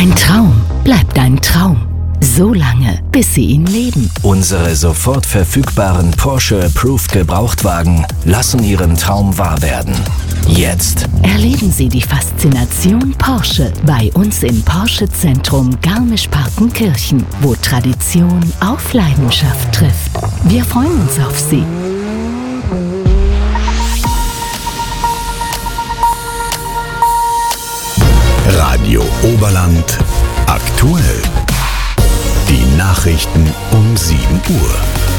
Ein Traum bleibt ein Traum. So lange, bis Sie ihn leben. Unsere sofort verfügbaren Porsche Approved Gebrauchtwagen lassen Ihren Traum wahr werden. Jetzt Erleben Sie die Faszination Porsche bei uns im Porsche Zentrum Garmisch-Partenkirchen, wo Tradition auf Leidenschaft trifft. Wir freuen uns auf Sie. Radio Oberland aktuell. Die Nachrichten um 7 Uhr.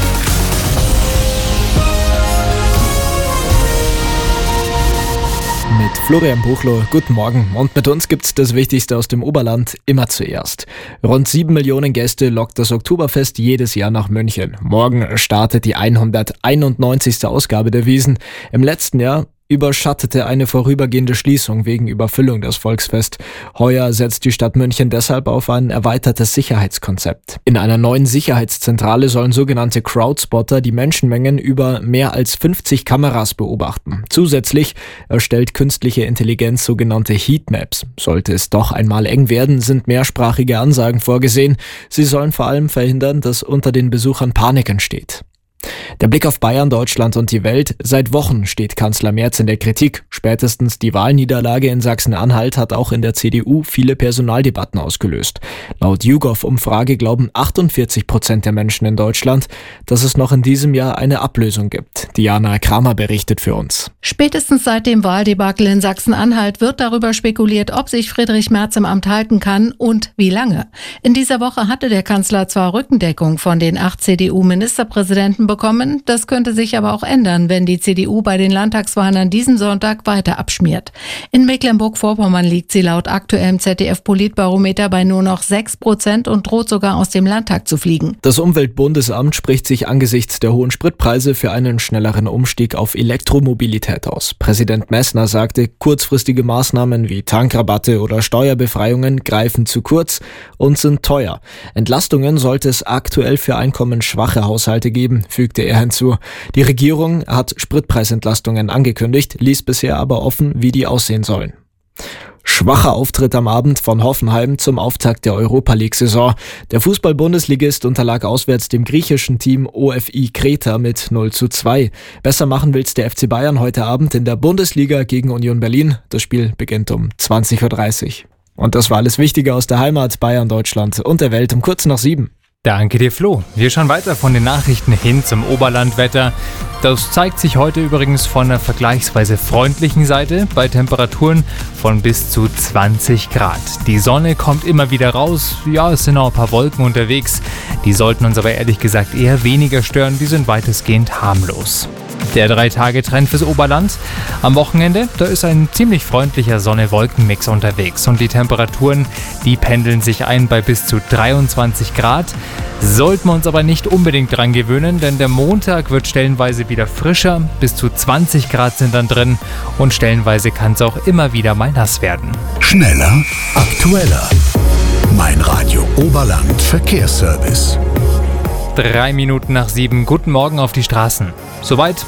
Mit Florian Buchloh, guten Morgen. Und mit uns gibt's das Wichtigste aus dem Oberland immer zuerst. Rund 7 Millionen Gäste lockt das Oktoberfest jedes Jahr nach München. Morgen startet die 191. Ausgabe der Wiesn. Im letzten Jahr überschattete eine vorübergehende Schließung wegen Überfüllung das Volksfest. Heuer setzt die Stadt München deshalb auf ein erweitertes Sicherheitskonzept. In einer neuen Sicherheitszentrale sollen sogenannte Crowdspotter die Menschenmengen über mehr als 50 Kameras beobachten. Zusätzlich erstellt künstliche Intelligenz sogenannte Heatmaps. Sollte es doch einmal eng werden, sind mehrsprachige Ansagen vorgesehen. Sie sollen vor allem verhindern, dass unter den Besuchern Panik entsteht. Der Blick auf Bayern, Deutschland und die Welt. Seit Wochen steht Kanzler Merz in der Kritik. Spätestens die Wahlniederlage in Sachsen-Anhalt hat auch in der CDU viele Personaldebatten ausgelöst. Laut YouGov-Umfrage glauben 48% der Menschen in Deutschland, dass es noch in diesem Jahr eine Ablösung gibt. Diana Kramer berichtet für uns. Spätestens seit dem Wahldebakel in Sachsen-Anhalt wird darüber spekuliert, ob sich Friedrich Merz im Amt halten kann und wie lange. In dieser Woche hatte der Kanzler zwar Rückendeckung von den 8 CDU-Ministerpräsidenten bekommen, das könnte sich aber auch ändern, wenn die CDU bei den Landtagswahlen an diesem Sonntag weiter abschmiert. In Mecklenburg-Vorpommern liegt sie laut aktuellem ZDF-Politbarometer bei nur noch 6% und droht sogar aus dem Landtag zu fliegen. Das Umweltbundesamt spricht sich angesichts der hohen Spritpreise für einen schnelleren Umstieg auf Elektromobilität aus. Präsident Messner sagte, kurzfristige Maßnahmen wie Tankrabatte oder Steuerbefreiungen greifen zu kurz und sind teuer. Entlastungen sollte es aktuell für einkommensschwache Haushalte geben, fügte er hinzu. Die Regierung hat Spritpreisentlastungen angekündigt, ließ bisher aber offen, wie die aussehen sollen. Schwacher Auftritt am Abend von Hoffenheim zum Auftakt der Europa-League-Saison. Der Fußball-Bundesligist unterlag auswärts dem griechischen Team OFI Kreta mit 0:2. Besser machen will's der FC Bayern heute Abend in der Bundesliga gegen Union Berlin. Das Spiel beginnt um 20:30 Uhr. Und das war alles Wichtige aus der Heimat, Bayern, Deutschland und der Welt um kurz nach 7. Danke dir, Flo. Wir schauen weiter von den Nachrichten hin zum Oberlandwetter. Das zeigt sich heute übrigens von einer vergleichsweise freundlichen Seite bei Temperaturen von bis zu 20 Grad. Die Sonne kommt immer wieder raus. Ja, es sind auch ein paar Wolken unterwegs. Die sollten uns aber ehrlich gesagt eher weniger stören. Die sind weitestgehend harmlos. Der 3-Tage-Trend fürs Oberland. Am Wochenende, da ist ein ziemlich freundlicher Sonne-Wolken-Mix unterwegs und die Temperaturen, die pendeln sich ein bei bis zu 23 Grad. Sollten wir uns aber nicht unbedingt dran gewöhnen, denn der Montag wird stellenweise wieder frischer, bis zu 20 Grad sind dann drin und stellenweise kann es auch immer wieder mal nass werden. Schneller, aktueller. Mein Radio Oberland Verkehrsservice. 3 Minuten nach 7, guten Morgen auf die Straßen. Soweit